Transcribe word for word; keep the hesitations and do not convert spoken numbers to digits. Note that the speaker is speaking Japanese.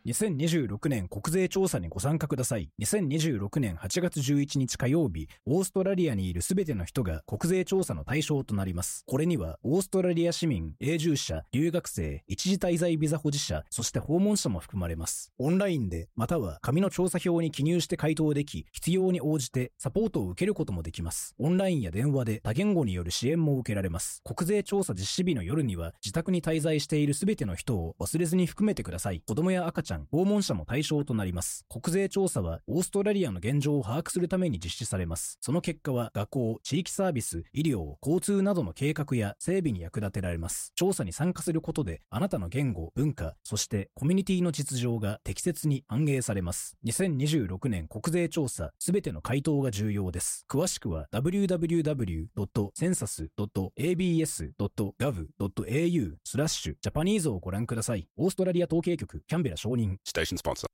にせんにじゅうろくねん国税調査にご参加ください。にせんにじゅうろくねんはちがつじゅういちにち火曜日、オーストラリアにいるすべての人が国税調査の対象となります。これには、オーストラリア市民、永住者、留学生、一時滞在ビザ保持者、そして訪問者も含まれます。オンラインで、または紙の調査票に記入して回答でき、必要に応じてサポートを受けることもできます。オンラインや電話で多言語による支援も受けられます。国税調査実施日の夜には、自宅に滞在しているすべての人を忘れずに含めてください。子供や赤ちゃん、訪問者も対象となります。国税調査は、オーストラリアの現状を把握するために実施されます。その結果は、学校、地域サービス、医療、交通などの計画や整備に役立てられます。調査に参加することで、あなたの言語、文化、そしてコミュニティの実情が適切に反映されます。にせんにじゅうろくねん国税調査、すべての回答が重要です。詳しくは ダブリューダブリューダブリュードットセンサスドットエービーエスドットガブドットエーユースラッシュジャパニーズをご覧ください。オーストラリア統計局キャンベラ承認。 Station sponsor.